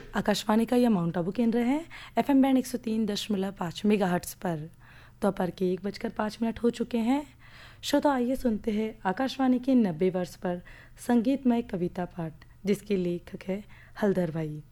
आकाशवाणी का यह माउंट आबू केंद्र है। FM बैंड 103.5 मेगाहर्ट्ज़ पर। दोपहर के 1:05 हो चुके हैं। श्रोता आइए सुनते हैं आकाशवाणी के 90 वर्ष पर संगीतमय कविता पाठ, जिसके लेखक है हलधर भाई।